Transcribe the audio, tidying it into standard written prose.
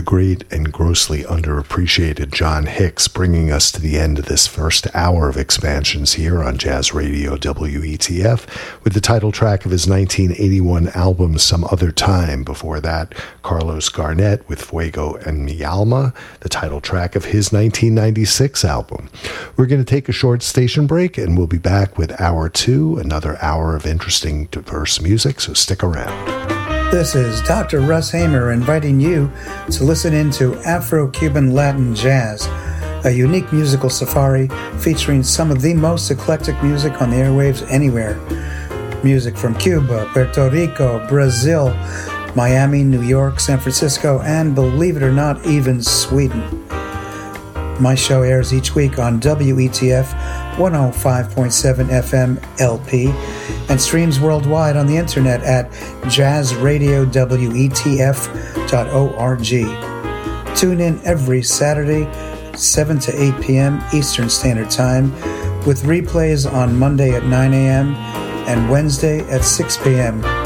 great and grossly underappreciated John Hicks, bringing us to the end of this first hour of expansions here on Jazz Radio WETF with the title track of his 1981 album Some Other Time. Before that, Carlos Garnett with Fuego and Mi Alma, the title track of his 1996 album. We're going to take a short station break and we'll be back with hour two, another hour of interesting, diverse music, so stick around. This is Dr. Russ Hamer inviting you to listen into Afro-Cuban Latin Jazz, a unique musical safari featuring some of the most eclectic music on the airwaves anywhere. Music from Cuba, Puerto Rico, Brazil, Miami, New York, San Francisco, and believe it or not, even Sweden. My show airs each week on WETF 105.7 FM LP and streams worldwide on the internet at jazzradiowetf.org. Tune in every Saturday, 7 to 8 p.m. Eastern Standard Time, with replays on Monday at 9 a.m. and Wednesday at 6 p.m.